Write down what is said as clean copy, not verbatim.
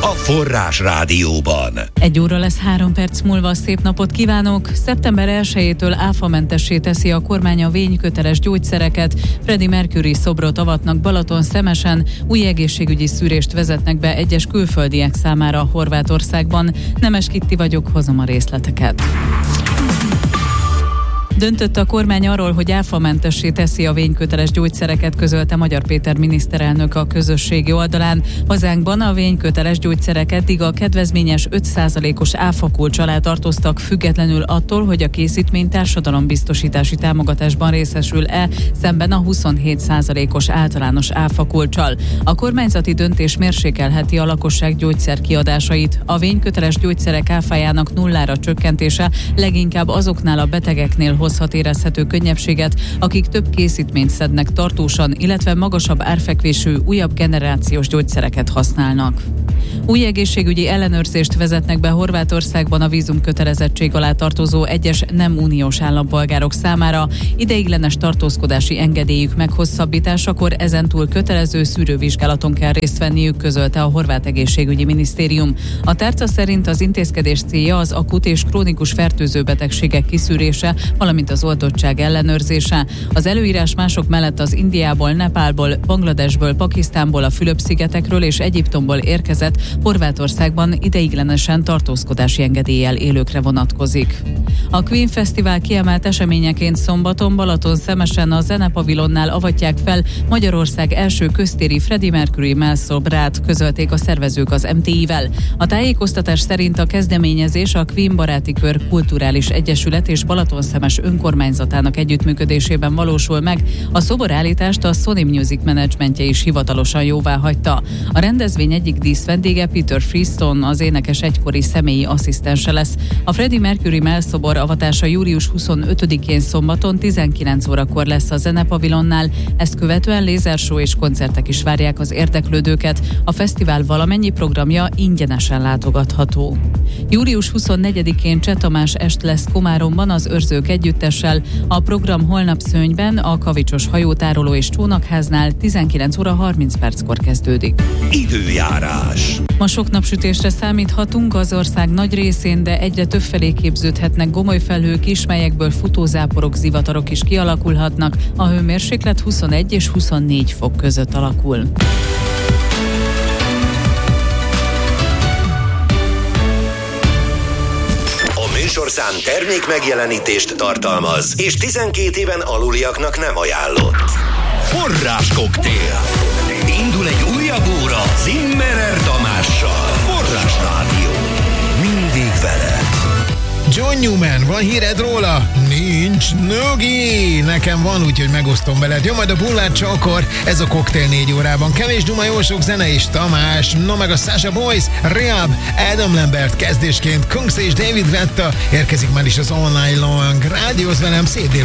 a Forrás Rádióban. 1 óra lesz 3 perc múlva. Szép napot kívánok! Szeptember 1-től áfamentessé teszi a kormány a vényköteles gyógyszereket. Freddie Mercury szobrot avatnak Balaton-Szemesen, új egészségügyi szűrést vezetnek be egyes külföldiek számára Horvátországban. Nemes Kitti vagyok, hozom a részleteket. Döntött a kormány arról, hogy áfamentessé teszi a vényköteles gyógyszereket, közölte Magyar Péter miniszterelnök a közösségi oldalán. Hazánkban a vényköteles gyógyszerek eddig a kedvezményes 5%-os áfakulcs alá tartoztak, függetlenül attól, hogy a készítmény társadalombiztosítási támogatásban részesül-e, szemben a 27%-os általános áfakulccsal. A kormányzati döntés mérsékelheti a lakosság gyógyszerkiadásait. A vényköteles gyógyszerek áfájának nullára csökkentése leginkább azoknál a betegeknél hozhat érezhető könnyebbséget, akik több készítményt szednek tartósan, illetve magasabb árfekvésű, újabb generációs gyógyszereket használnak. Új egészségügyi ellenőrzést vezetnek be Horvátországban a vízumkötelezettség alá tartozó egyes nem uniós állampolgárok számára. Ideiglenes tartózkodási engedélyük meghosszabbításakor ezentúl kötelező szűrővizsgálaton kell részt venniük, közölte a horvát egészségügyi minisztérium. A tárca szerint az intézkedés célja az akut és krónikus fertőző betegségek kiszűrése, valamint az oltottság ellenőrzése. Az előírás mások mellett az Indiából, Nepálból, Bangladesből, Pakisztánból, a Fülöp-szigetekről és Egyiptomból érkezett Horvátországban ideiglenesen tartózkodási engedéllyel élőkre vonatkozik. A Queen Fesztivál kiemelt eseményeként szombaton Balaton-Szemesen a Zenepavilonnál avatják fel Magyarország első köztéri Freddie Mercury mellszobrát, közölték a szervezők az MTI-vel. A tájékoztatás szerint a kezdeményezés a Queen Baráti Kör Kulturális Egyesület és Balaton-Szemes önkormányzatának együttműködésében valósul meg. A szoborállítást a Sony Music menedzsmentje is hivatalosan jóváhagyta. A rendezvény egyik díszvendége Peter Freestone, az énekes egykori személyi asszisztense lesz. A Freddie Mercury mellszobor avatása július 25-én szombaton 19 órakor lesz a Zenepavilonnál, ezt követően lézershow és koncertek is várják az érdeklődőket. A fesztivál valamennyi programja ingyenesen látogatható. Július 24-én Cseh Tamás est lesz Komáromban az Őrzők együttessel. A program holnap Szönyben, a Kavicsos hajótároló és csónakháznál 19 óra 30 perckor kezdődik. Időjárás. Ma sok napsütésre számíthatunk az ország nagy részén, de egyre többfelé képződhetnek gomoly felhők is, melyekből futózáporok, zivatarok is kialakulhatnak. A hőmérséklet 21 és 24 fok között alakul. Műsorszám termék megjelenítést tartalmaz, és 12 éven aluliaknak nem ajánlott. Forrás koktél. Indul egy újabb óra Zimmerer Tamással. Forrás Rádió. Mindig veled. John Newman, van híred róla? Nincs. Nögi! Nekem van, úgyhogy megosztom veled. Jó, majd a Bullard Csokor, ez a koktél 4 órában. Kevés duma, jó sok zene és Tamás. No meg a Sasha Boys, Rehab, Adam Lambert kezdésként, Kungs és David Guetta. Érkezik már is az All Night Long. Rádióz velem, szép délután.